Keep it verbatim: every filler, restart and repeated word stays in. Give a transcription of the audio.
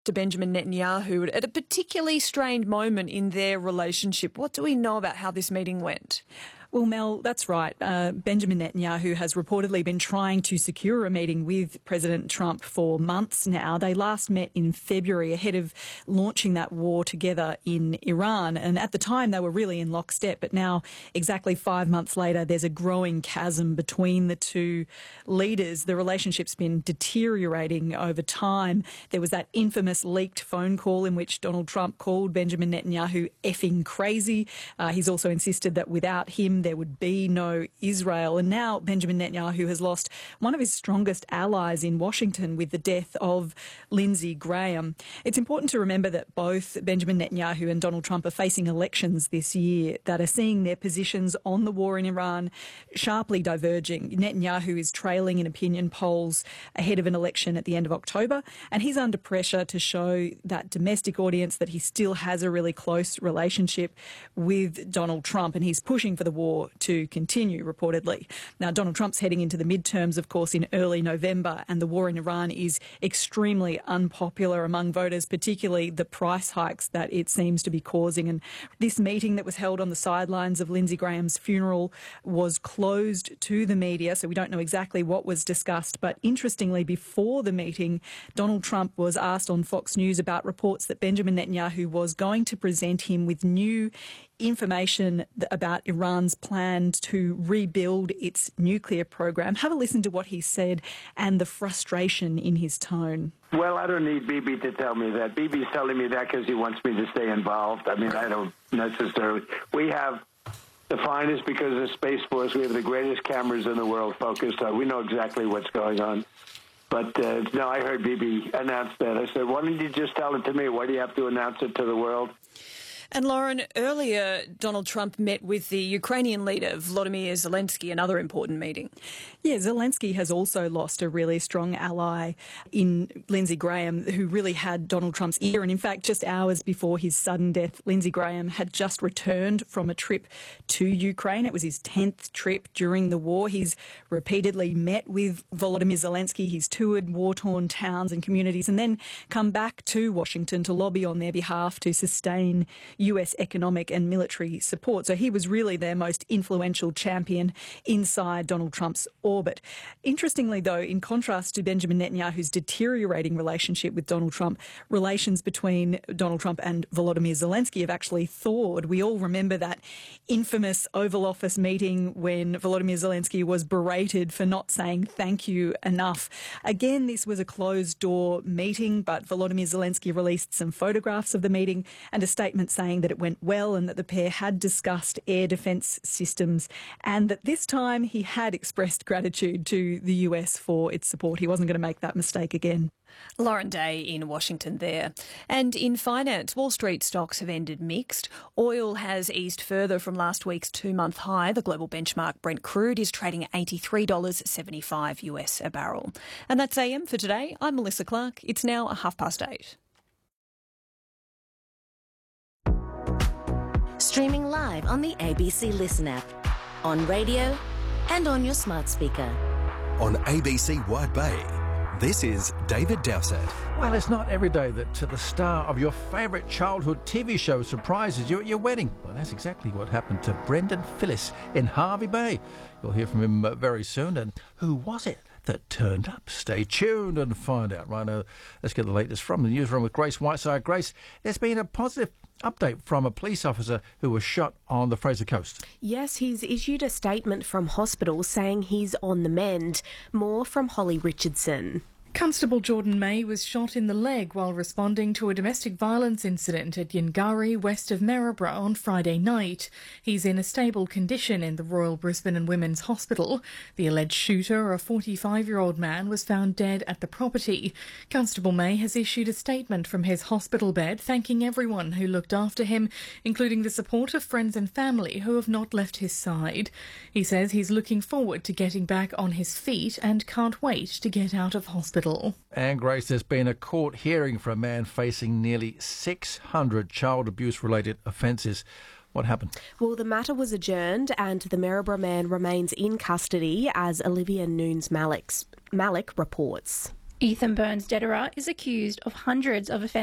to Benjamin Netanyahu at a particularly strained moment in their relationship. What do we know about how this meeting went? Well, Mel, that's right. Uh, Benjamin Netanyahu has reportedly been trying to secure a meeting with President Trump for months now. They last met in February ahead of launching that war together in Iran. And at the time, they were really in lockstep. But now, exactly five months later, there's a growing chasm between the two leaders. The relationship's been deteriorating over time. There was that infamous leaked phone call in which Donald Trump called Benjamin Netanyahu effing crazy. Uh, he's also insisted that without him, there would be no Israel. And now Benjamin Netanyahu has lost one of his strongest allies in Washington with the death of Lindsey Graham. It's important to remember that both Benjamin Netanyahu and Donald Trump are facing elections this year that are seeing their positions on the war in Iran sharply diverging. Netanyahu is trailing in opinion polls ahead of an election at the end of October, and he's under pressure to show that domestic audience that he still has a really close relationship with Donald Trump, and he's pushing for the war to continue, reportedly. Now, Donald Trump's heading into the midterms, of course, in early November, and the war in Iran is extremely unpopular among voters, particularly the price hikes that it seems to be causing. And this meeting that was held on the sidelines of Lindsey Graham's funeral was closed to the media, so we don't know exactly what was discussed. But interestingly, before the meeting, Donald Trump was asked on Fox News about reports that Benjamin Netanyahu was going to present him with new information about Iran's plan to rebuild its nuclear program. Have a listen to what he said and the frustration in his tone. Well, I don't need Bibi to tell me that. Bibi's telling me that because he wants me to stay involved. I mean, I don't necessarily. We have the finest because of Space Force. We have the greatest cameras in the world focused on. We know exactly what's going on. But, uh, no, I heard Bibi announce that. I said, why don't you just tell it to me? Why do you have to announce it to the world? And Lauren, earlier Donald Trump met with the Ukrainian leader Volodymyr Zelensky, another important meeting. Yeah, Zelensky has also lost a really strong ally in Lindsey Graham, who really had Donald Trump's ear. And in fact, just hours before his sudden death, Lindsey Graham had just returned from a trip to Ukraine. It was his tenth trip during the war. He's repeatedly met with Volodymyr Zelensky. He's toured war-torn towns and communities and then come back to Washington to lobby on their behalf to sustain U S economic and military support. So he was really their most influential champion inside Donald Trump's orbit. Interestingly, though, in contrast to Benjamin Netanyahu's deteriorating relationship with Donald Trump, relations between Donald Trump and Volodymyr Zelensky have actually thawed. We all remember that infamous Oval Office meeting when Volodymyr Zelensky was berated for not saying thank you enough. Again, this was a closed-door meeting, but Volodymyr Zelensky released some photographs of the meeting and a statement saying that it went well and that the pair had discussed air defence systems and that this time he had expressed gratitude to the U S for its support. He wasn't going to make that mistake again. Lauren Day in Washington there. And in finance, Wall Street stocks have ended mixed. Oil has eased further from last week's two-month high. The global benchmark Brent crude is trading at eighty-three dollars seventy-five US a barrel. And that's A M for today. I'm Melissa Clark. It's now a half past eight. Streaming live on the A B C Listen app, on radio and on your smart speaker. On A B C Wide Bay, this is David Dowsett. Well, it's not every day that the star of your favourite childhood T V show surprises you at your wedding. Well, that's exactly what happened to Brendan Phillips in Hervey Bay. You'll hear from him very soon. And who was it that turned up? Stay tuned and find out. Right now, let's get the latest from the newsroom with Grace Whiteside. Grace, there's been a positive update from a police officer who was shot on the Fraser Coast. Yes, he's issued a statement from hospital saying he's on the mend. More from Holly Richardson. Constable Jordan May was shot in the leg while responding to a domestic violence incident at Yingari, west of Maryborough, on Friday night. He's in a stable condition in the Royal Brisbane and Women's Hospital. The alleged shooter, a forty-five-year-old man, was found dead at the property. Constable May has issued a statement from his hospital bed thanking everyone who looked after him, including the support of friends and family who have not left his side. He says he's looking forward to getting back on his feet and can't wait to get out of hospital. And Grace, there's been a court hearing for a man facing nearly six hundred child abuse-related offences. What happened? Well, the matter was adjourned and the Maryborough man remains in custody, as Olivia Nunes Malik reports. Ethan Burns Dederer is accused of hundreds of offences